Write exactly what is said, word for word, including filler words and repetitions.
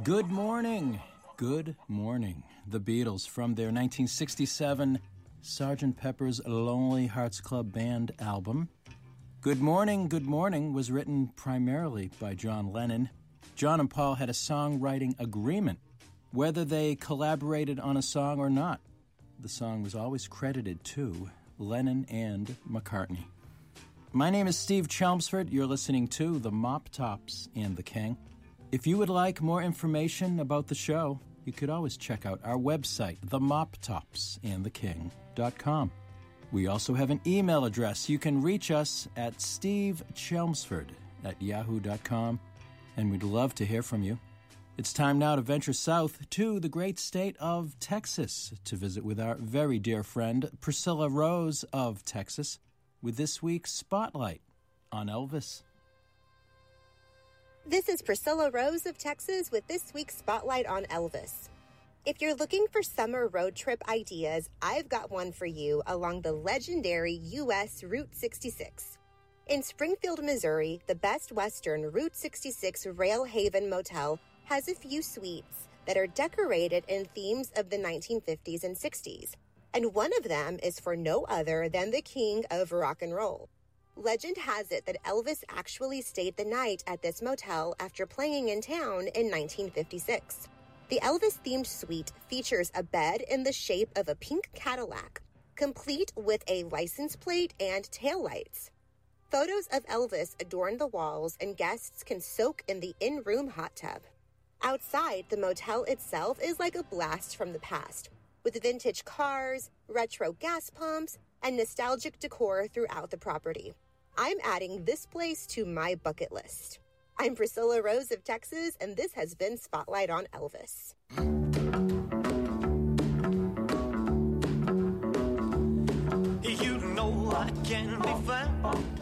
Good morning. Good morning. The Beatles from their nineteen sixty-seven Sergeant Pepper's Lonely Hearts Club Band album. Good Morning, Good Morning was written primarily by John Lennon. John and Paul had a songwriting agreement, whether they collaborated on a song or not. The song was always credited to Lennon and McCartney. My name is Steve Chelmsford. You're listening to The Mop Tops and the King. If you would like more information about the show, you could always check out our website, the mop tops and the king dot com. We also have an email address. You can reach us at stevechelmsford at yahoo dot com, and we'd love to hear from you. It's time now to venture south to the great state of Texas to visit with our very dear friend, Priscilla Rose of Texas, with this week's Spotlight on Elvis. This is Priscilla Rose of Texas with this week's Spotlight on Elvis. If you're looking for summer road trip ideas, I've got one for you along the legendary U S Route sixty-six. In Springfield, Missouri, the Best Western Route sixty-six Rail Haven Motel has a few suites that are decorated in themes of the nineteen fifties and sixties, and one of them is for no other than the king of rock and roll. Legend has it that Elvis actually stayed the night at this motel after playing in town in nineteen fifty-six. The Elvis-themed suite features a bed in the shape of a pink Cadillac, complete with a license plate and taillights. Photos of Elvis adorn the walls, and guests can soak in the in-room hot tub. Outside, the motel itself is like a blast from the past, with vintage cars, retro gas pumps, and nostalgic decor throughout the property. I'm adding this place to my bucket list. I'm Priscilla Rose of Texas, and this has been Spotlight on Elvis. You know I can be found